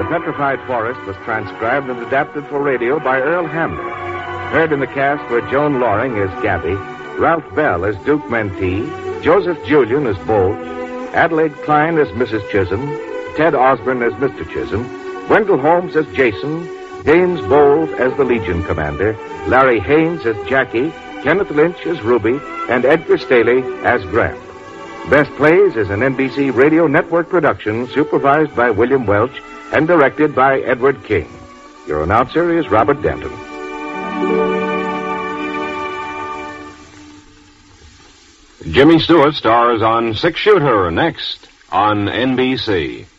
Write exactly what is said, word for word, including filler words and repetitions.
Petrified Forest was transcribed and adapted for radio by Earl Hamner. Heard in the cast were Joan Loring as Gabby, Ralph Bell as Duke Mentee, Joseph Julian as Bolt, Adelaide Klein as Missus Chisholm, Ted Osborne as Mister Chisholm, Wendell Holmes as Jason, James Bold as the Legion Commander, Larry Haynes as Jackie, Kenneth Lynch as Ruby, and Edgar Staley as Grant. Best Plays is an N B C Radio Network production supervised by William Welch and directed by Edward King. Your announcer is Robert Denton. Jimmy Stewart stars on Six Shooter next on N B C.